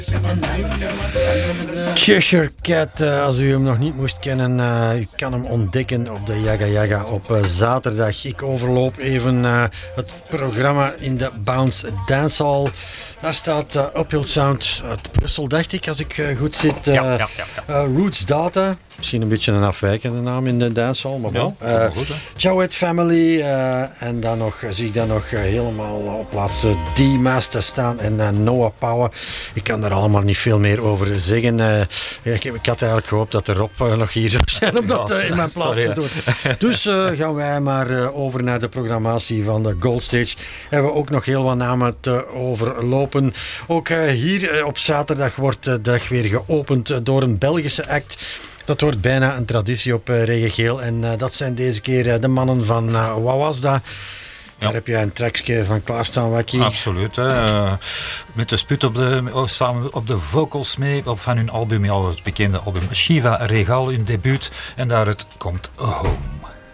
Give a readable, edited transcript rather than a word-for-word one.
Cheshire Cat, als u hem nog niet moest kennen, u kan hem ontdekken op de Jaga Jaga op zaterdag. Ik overloop even het programma in de Bounce Dancehall. Daar staat Uphill Sound uit Brussel, dacht ik, als ik goed zit. Ja. Roots Data, misschien een beetje een afwijkende naam in de dancehall, maar bon. Jowett Family, en dan nog, zie ik dan nog helemaal op plaats D-Master staan en Noah Power. Ik kan daar allemaal niet veel meer over zeggen. Ik had eigenlijk gehoopt dat de Rob nog hier zou zijn om dat in mijn plaats te doen. Dus gaan wij maar over naar de programmatie van de Gold Stage. Hebben we ook nog heel wat namen te overlopen. Ook hier op zaterdag wordt de dag weer geopend door een Belgische act. Dat wordt bijna een traditie op Regengeel. En dat zijn deze keer de mannen van Wawasda. Daar heb jij een trackje van klaarstaan, Wakkie. Absoluut. Met de sput samen op de vocals mee van hun album, al het bekende album Shiva Regal, hun debuut. En daaruit komt Home.